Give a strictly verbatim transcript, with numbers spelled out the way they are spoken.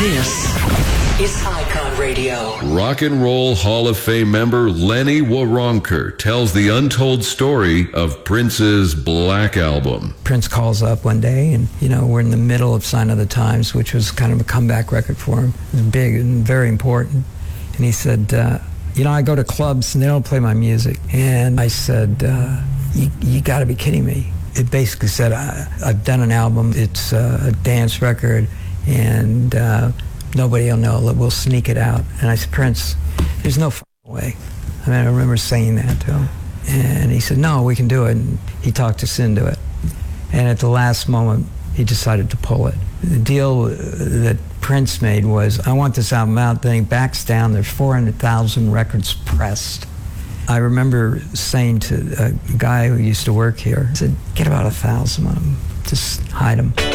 This is Icon Radio. Rock and Roll Hall of Fame member Lenny Waronker tells the untold story of Prince's Black Album. Prince calls up one day, and, you know, we're in the middle of Sign of the Times, which was kind of a comeback record for him. It was big and very important. And he said, uh, you know, I go to clubs and they don't play my music. And I said, uh, you, you got to be kidding me. It basically said, I, I've done an album. It's uh, a dance record, and uh, nobody will know. We'll sneak it out. And I said, Prince, there's no f***ing way. I mean, I remember saying that to him. And he said, no, we can do it. And he talked us into it. And at the last moment, he decided to pull it. The deal that Prince made was, I want this album out. Then he backs down. There's four hundred thousand records pressed. I remember saying to a guy who used to work here, I said, get about a thousand of them. Just hide them.